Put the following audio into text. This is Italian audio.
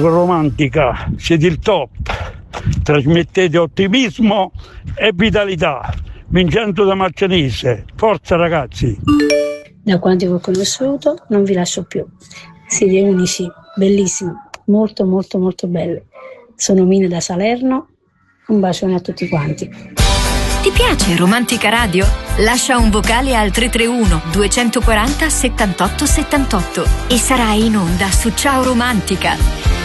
Romantica, siete il top, trasmettete ottimismo e vitalità. Vincenzo da Marcianise, forza ragazzi. Da quando vi ho conosciuto non vi lascio più, siete unici, bellissimi, molto molto molto belli. Sono Mina da Salerno, un bacione a tutti quanti. Ti piace Romantica Radio? Lascia un vocale al 331 240 78 78 e sarai in onda su Ciao Romantica.